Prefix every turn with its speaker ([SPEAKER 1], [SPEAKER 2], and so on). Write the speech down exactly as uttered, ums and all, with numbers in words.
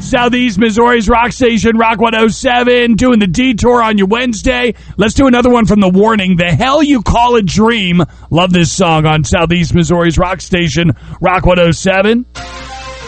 [SPEAKER 1] Southeast Missouri's rock station, Rock one oh seven, doing the detour on your Wednesday. Let's do another one from The Warning, The Hell You Call a Dream. Love this song on Southeast Missouri's rock station, Rock one oh seven.